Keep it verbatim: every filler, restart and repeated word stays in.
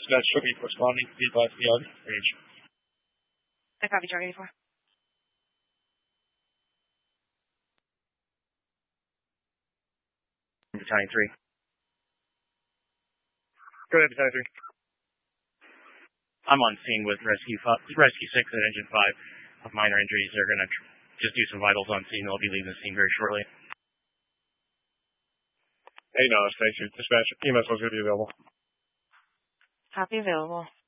That should be responding to the advice beyond range. I copy Charlie eighty-four. Battalion three. Go ahead, Battalion three. I'm on scene with Rescue five, Rescue six and Engine five of minor injuries. They're going to tr- just do some vitals on scene. They'll be leaving the scene very shortly. Hey, no, thank you. Dispatch, E M S was going to be available. Copy available.